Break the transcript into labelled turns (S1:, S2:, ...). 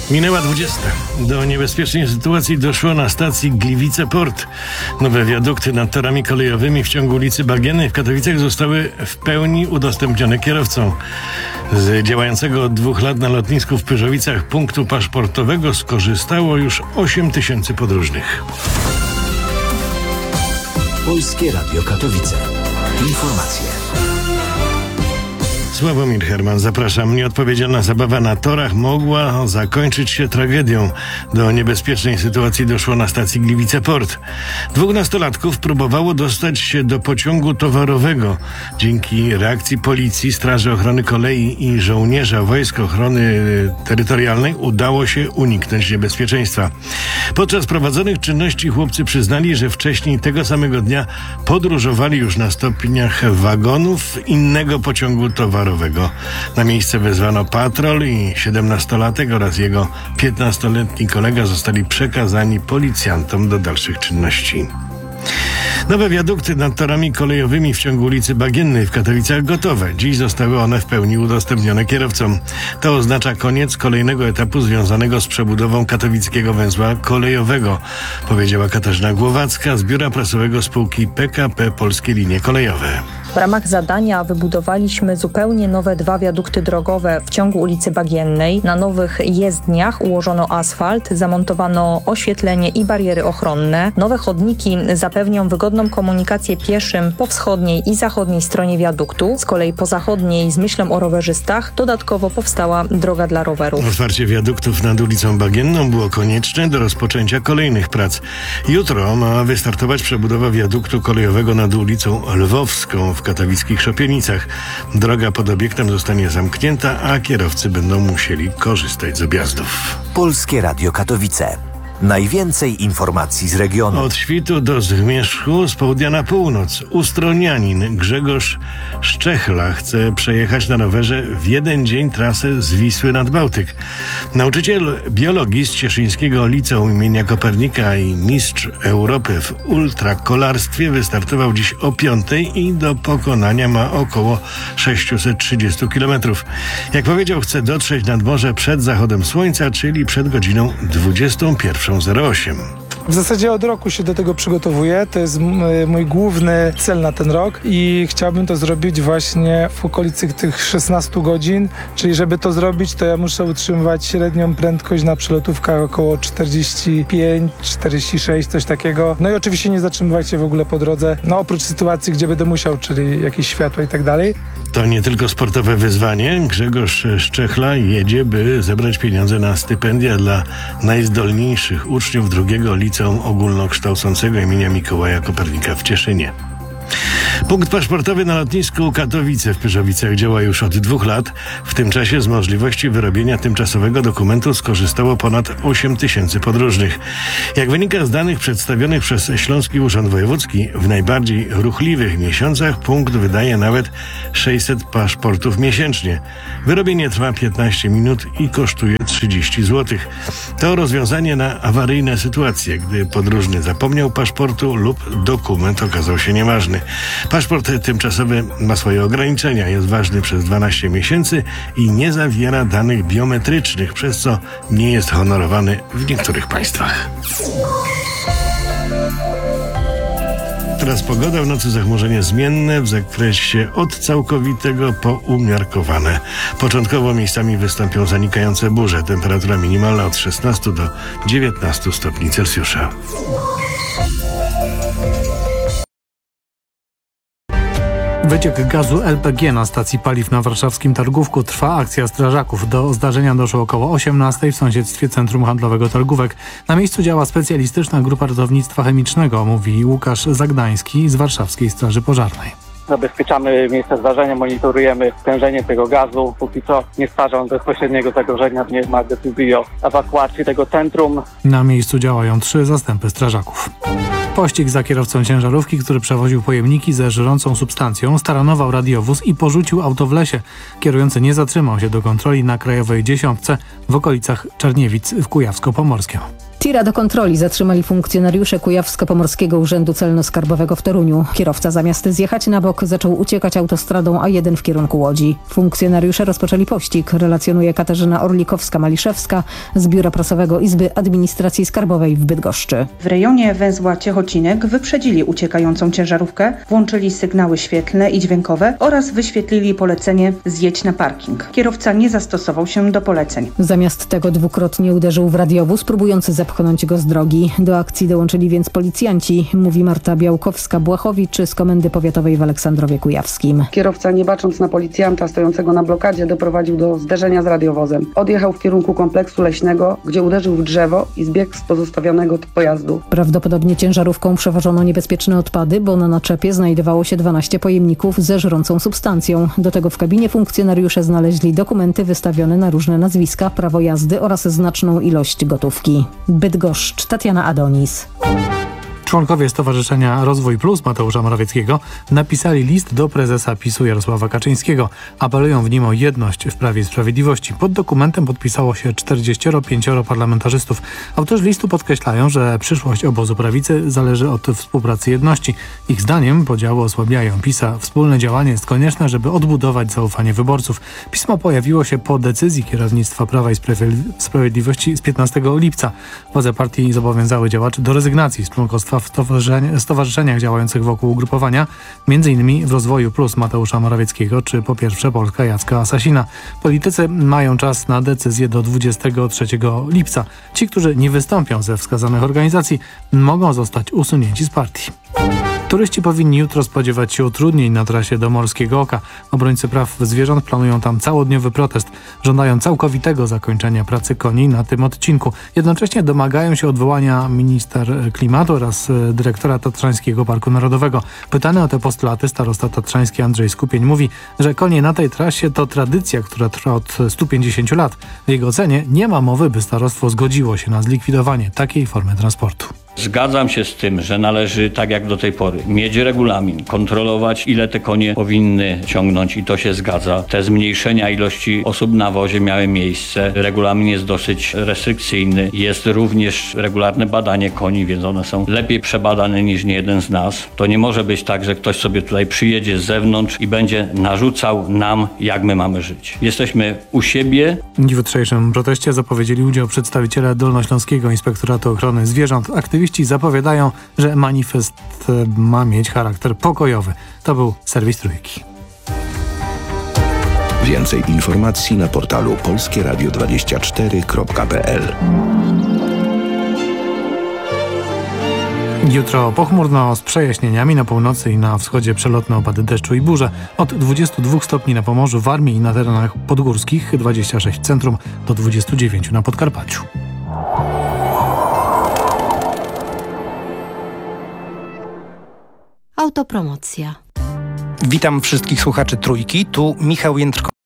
S1: Minęła 20. Do niebezpiecznej sytuacji doszło na stacji Gliwice Port. Nowe wiadukty nad torami kolejowymi w ciągu ulicy Bagiennej w Katowicach zostały w pełni udostępnione kierowcom. Z działającego od 2 lat na lotnisku w Pyrzowicach punktu paszportowego skorzystało już 8 000 podróżnych.
S2: Polskie Radio Katowice. Informacje.
S1: Sławomir Herman, zapraszam. Nieodpowiedzialna zabawa na torach mogła zakończyć się tragedią. Do niebezpiecznej sytuacji doszło na stacji Gliwice Port. 2 nastolatków próbowało dostać się do pociągu towarowego. Dzięki reakcji policji, Straży Ochrony Kolei i żołnierza Wojsk Ochrony Terytorialnej udało się uniknąć niebezpieczeństwa. Podczas prowadzonych czynności chłopcy przyznali, że wcześniej tego samego dnia podróżowali już na stopniach wagonów innego pociągu towarowego. Na miejsce wezwano patrol i 17-latek oraz jego 15-letni kolega zostali przekazani policjantom do dalszych czynności. Nowe wiadukty nad torami kolejowymi w ciągu ulicy Bagiennej w Katowicach gotowe. Dziś zostały one w pełni udostępnione kierowcom. To oznacza koniec kolejnego etapu związanego z przebudową katowickiego węzła kolejowego, powiedziała Katarzyna Głowacka z biura prasowego spółki PKP Polskie Linie Kolejowe.
S3: W ramach zadania wybudowaliśmy zupełnie nowe 2 wiadukty drogowe w ciągu ulicy Bagiennej. Na nowych jezdniach ułożono asfalt, zamontowano oświetlenie i bariery ochronne. Nowe chodniki zapewnią wygodną komunikację pieszym po wschodniej i zachodniej stronie wiaduktu. Z kolei po zachodniej, z myślą o rowerzystach, dodatkowo powstała droga dla rowerów.
S1: Otwarcie wiaduktów nad ulicą Bagienną było konieczne do rozpoczęcia kolejnych prac. Jutro ma wystartować przebudowa wiaduktu kolejowego nad ulicą Lwowską w katowickich Szopienicach. Droga pod obiektem zostanie zamknięta, a kierowcy będą musieli korzystać z objazdów.
S2: Polskie Radio Katowice. Najwięcej informacji z regionu.
S1: Od Świtu do Zmierzchu, z południa na północ. Ustronianin Grzegorz Szczechla chce przejechać na rowerze w jeden dzień trasę z Wisły nad Bałtyk. Nauczyciel biologii z Cieszyńskiego Liceum imienia Kopernika i mistrz Europy w ultrakolarstwie wystartował dziś o 5:00 i do pokonania ma około 630 km. Jak powiedział, chce dotrzeć nad morze przed zachodem słońca, czyli przed godziną 21:08.
S4: W zasadzie od roku się do tego przygotowuję. To jest mój główny cel na ten rok i chciałbym to zrobić właśnie w okolicy tych 16 godzin, czyli żeby to zrobić, to ja muszę utrzymywać średnią prędkość na przelotówkach około 45, 46, coś takiego. No i oczywiście nie zatrzymywać się w ogóle po drodze, no oprócz sytuacji, gdzie będę musiał, czyli jakieś światła i tak dalej.
S1: To nie tylko sportowe wyzwanie. Grzegorz Szczechla jedzie, by zebrać pieniądze na stypendia dla najzdolniejszych uczniów drugiego liceum ogólnokształcącego imienia Mikołaja Kopernika w Cieszynie. Punkt paszportowy na lotnisku Katowice w Pyrzowicach działa już od 2 lat. W tym czasie z możliwości wyrobienia tymczasowego dokumentu skorzystało ponad 8 000 podróżnych. Jak wynika z danych przedstawionych przez Śląski Urząd Wojewódzki, w najbardziej ruchliwych miesiącach punkt wydaje nawet 600 paszportów miesięcznie. Wyrobienie trwa 15 minut i kosztuje 30 zł. To rozwiązanie na awaryjne sytuacje, gdy podróżny zapomniał paszportu lub dokument okazał się nieważny. Paszport tymczasowy ma swoje ograniczenia, jest ważny przez 12 miesięcy i nie zawiera danych biometrycznych, przez co nie jest honorowany w niektórych państwach. Teraz pogoda, w nocy zachmurzenie zmienne w zakresie od całkowitego po umiarkowane. Początkowo miejscami wystąpią zanikające burze. Temperatura minimalna od 16 do 19 stopni Celsjusza.
S5: Wyciek gazu LPG na stacji paliw na warszawskim Targówku. Trwa akcja strażaków. Do zdarzenia doszło około 18:00 w sąsiedztwie Centrum Handlowego Targówek. Na miejscu działa specjalistyczna grupa ratownictwa chemicznego, mówi Łukasz Zagdański z Warszawskiej Straży Pożarnej.
S6: Zabezpieczamy miejsce zdarzenia, monitorujemy stężenie tego gazu. Póki co nie stwarza on bezpośredniego zagrożenia, nie ma decyzji o ewakuacji tego centrum.
S5: Na miejscu działają 3 zastępy strażaków. Pościg za kierowcą ciężarówki, który przewoził pojemniki ze żrącą substancją, staranował radiowóz i porzucił auto w lesie. Kierujący nie zatrzymał się do kontroli na Krajowej 10 w okolicach Czerniewic w Kujawsko-Pomorskiem.
S7: Tira do kontroli zatrzymali funkcjonariusze Kujawsko-Pomorskiego Urzędu Celno-Skarbowego w Toruniu. Kierowca zamiast zjechać na bok zaczął uciekać autostradą A1 w kierunku Łodzi. Funkcjonariusze rozpoczęli pościg, relacjonuje Katarzyna Orlikowska-Maliszewska z Biura Prasowego Izby Administracji Skarbowej w Bydgoszczy.
S8: W rejonie węzła Ciechocinek wyprzedzili uciekającą ciężarówkę, włączyli sygnały świetlne i dźwiękowe oraz wyświetlili polecenie zjedź na parking. Kierowca nie zastosował się do poleceń.
S7: Zamiast tego dwukrotnie uderzył w radiowóz, próbując zepchnąć go z drogi. Do akcji dołączyli więc policjanci, mówi Marta Białkowska-Błachowicz z Komendy Powiatowej w Aleksandrowie Kujawskim.
S9: Kierowca, nie bacząc na policjanta stojącego na blokadzie, doprowadził do zderzenia z radiowozem. Odjechał w kierunku kompleksu leśnego, gdzie uderzył w drzewo i zbiegł z pozostawionego pojazdu.
S7: Prawdopodobnie ciężarówką przewożono niebezpieczne odpady, bo na naczepie znajdowało się 12 pojemników ze żrącą substancją. Do tego w kabinie funkcjonariusze znaleźli dokumenty wystawione na różne nazwiska, prawo jazdy oraz znaczną ilość gotówki. Bydgoszcz, Tatiana Adonis.
S5: Członkowie Stowarzyszenia Rozwój Plus Mateusza Morawieckiego napisali list do prezesa PiS-u Jarosława Kaczyńskiego. Apelują w nim o jedność w Prawie i Sprawiedliwości. Pod dokumentem podpisało się 45 parlamentarzystów. Autorzy listu podkreślają, że przyszłość obozu prawicy zależy od współpracy jedności. Ich zdaniem podziały osłabiają PiS-a. Wspólne działanie jest konieczne, żeby odbudować zaufanie wyborców. Pismo pojawiło się po decyzji kierownictwa Prawa i Sprawiedliwości z 15 lipca. Władze partii zobowiązały działaczy do rezygnacji z członkostwa w stowarzyszeniach działających wokół ugrupowania, m.in. w Rozwoju Plus Mateusza Morawieckiego czy po pierwsze Polska Jacka Sasina. Politycy mają czas na decyzję do 23 lipca. Ci, którzy nie wystąpią ze wskazanych organizacji, mogą zostać usunięci z partii. Turyści powinni jutro spodziewać się utrudnień na trasie do Morskiego Oka. Obrońcy praw zwierząt planują tam całodniowy protest. Żądają całkowitego zakończenia pracy koni na tym odcinku. Jednocześnie domagają się odwołania minister klimatu oraz dyrektora Tatrzańskiego Parku Narodowego. Pytany o te postulaty starosta tatrzański Andrzej Skupień mówi, że konie na tej trasie to tradycja, która trwa od 150 lat. W jego ocenie nie ma mowy, by starostwo zgodziło się na zlikwidowanie takiej formy transportu.
S10: Zgadzam się z tym, że należy, tak jak do tej pory, mieć regulamin, kontrolować, ile te konie powinny ciągnąć i to się zgadza. Te zmniejszenia ilości osób na wozie miały miejsce. Regulamin jest dosyć restrykcyjny. Jest również regularne badanie koni, więc one są lepiej przebadane niż niejeden z nas. To nie może być tak, że ktoś sobie tutaj przyjedzie z zewnątrz i będzie narzucał nam, jak my mamy żyć. Jesteśmy u siebie.
S5: W jutrzejszym proteście zapowiedzieli udział przedstawiciele Dolnośląskiego Inspektoratu Ochrony Zwierząt. Aktywiści zapowiadają, że manifest ma mieć charakter pokojowy. To był serwis Trójki.
S11: Więcej informacji na portalu polskieradio24.pl.
S5: Jutro pochmurno z przejaśnieniami, na północy i na wschodzie przelotne opady deszczu i burze. Od 22 stopni na Pomorzu, Warmii i na terenach podgórskich, 26 w centrum do 29 na Podkarpaciu.
S12: Autopromocja.
S13: Witam wszystkich słuchaczy Trójki, tu Michał Jędrkowski.